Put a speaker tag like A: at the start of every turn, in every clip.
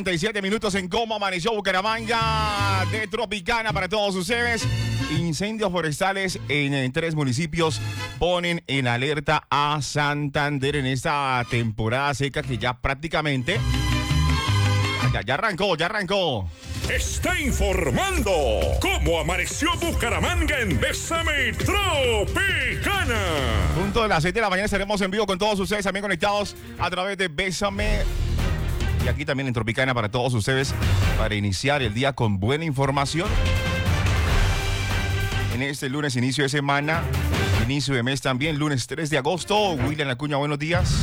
A: 37 minutos en cómo amaneció Bucaramanga de Tropicana para todos ustedes. Incendios forestales en 3 municipios ponen en alerta a Santander en esta temporada seca que ya prácticamente ya arrancó.
B: Está informando cómo amaneció Bucaramanga en Bésame Tropicana.
A: Punto de las 7 de la mañana estaremos en vivo con todos ustedes también conectados a través de Bésame. Y aquí también en Tropicana para todos ustedes para iniciar el día con buena información. En este lunes, inicio de semana, inicio de mes también, lunes 3 de agosto. William Acuña, buenos días.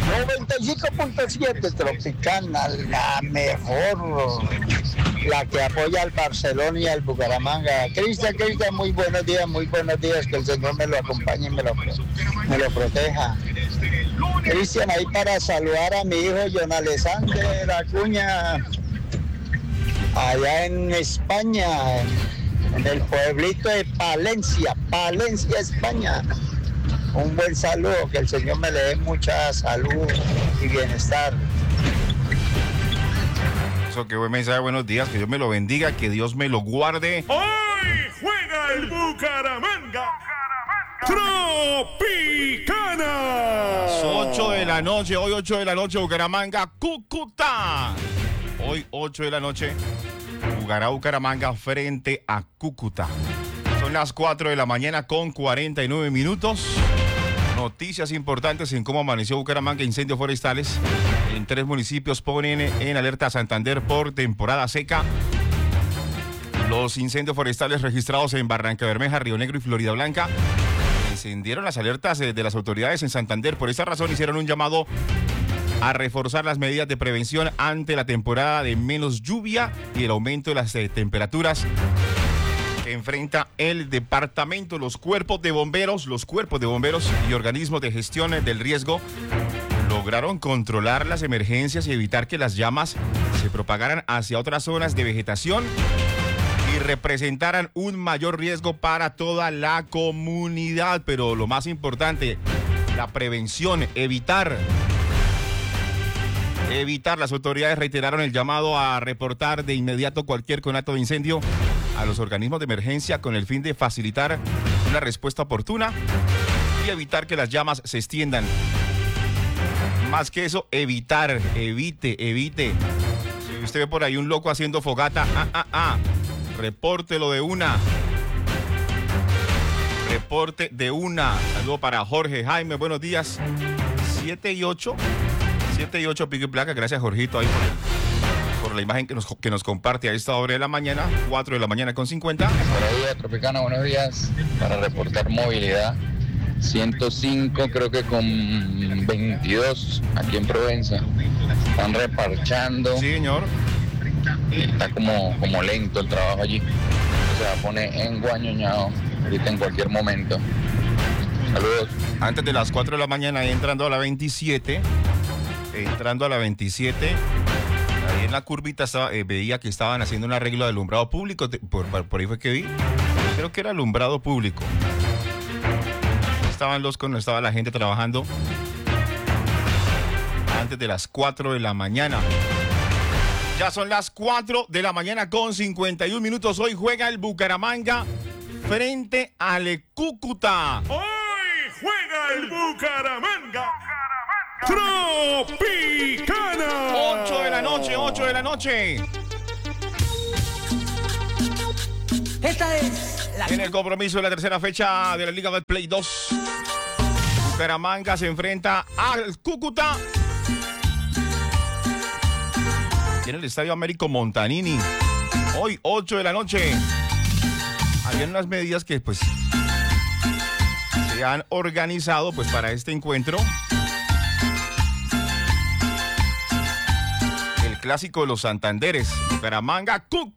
C: 95.7 Tropicana, la mejor, la que apoya al Barcelona y al Bucaramanga. Cristian, muy buenos días, que el Señor me lo acompañe y me lo proteja. Cristian, ahí para saludar a mi hijo John Alexander Acuña, allá en España, en el pueblito de Palencia, España. Un buen saludo, que el Señor me le dé mucha salud y bienestar.
A: Eso, qué buen mensaje, buenos días, que Dios me lo bendiga, que Dios me lo guarde.
B: Hoy juega el Bucaramanga Tropicana.
A: 8 de la noche, hoy 8 de la noche, Bucaramanga, Cúcuta. Hoy 8 de la noche, jugará Bucaramanga frente a Cúcuta. Son las 4 de la mañana con 49 minutos. Noticias importantes en cómo amaneció Bucaramanga. Incendios forestales en 3 municipios ponen en alerta a Santander por temporada seca. Los incendios forestales registrados en Barranca Bermeja, Río Negro y Florida Blanca encendieron las alertas de las autoridades en Santander. Por esa razón hicieron un llamado a reforzar las medidas de prevención ante la temporada de menos lluvia y el aumento de las temperaturas que enfrenta el departamento. Los cuerpos de bomberos y organismos de gestión del riesgo lograron controlar las emergencias y evitar que las llamas se propagaran hacia otras zonas de vegetación y representaran un mayor riesgo para toda la comunidad. Pero lo más importante, la prevención, evitar. Las autoridades reiteraron el llamado a reportar de inmediato cualquier conato de incendio a los organismos de emergencia con el fin de facilitar una respuesta oportuna y evitar que las llamas se extiendan. Más que eso, evite. Si usted ve por ahí un loco haciendo fogata, repórtelo de una. Reporte de una. Saludo para Jorge Jaime, buenos días. 7 y 8, pico y placa. Gracias, Jorgito, ahí por la imagen que nos comparte a esta hora de la mañana, 4 de la mañana con 50.
D: Buenos días, Tropicana, buenos días. Para reportar movilidad, 105 creo que con 22 aquí en Provenza. Están reparchando.
A: Sí, señor.
D: Está como lento el trabajo allí. Se va a poner enguañoñado ahorita en cualquier momento. Saludos.
A: Antes de las 4 de la mañana, entrando a la 27, ahí en la curvita veía que estaban haciendo un arreglo de alumbrado público. Por ahí fue que vi. Creo que era alumbrado público. Estaba la gente trabajando antes de las 4 de la mañana. Ya son las 4 de la mañana con 51 minutos. Hoy juega el Bucaramanga frente al Cúcuta.
B: Hoy juega el Bucaramanga Tropicana.
A: 8 de la noche.
E: Esta es la...
A: En el compromiso de la tercera fecha de la Liga Betplay 2, Bucaramanga se enfrenta al Cúcuta en el Estadio Américo Montanini. Hoy 8 de la noche. Habían unas medidas que pues se han organizado pues para este encuentro. El clásico de los Santanderes, Bucaramanga, Cúcuta.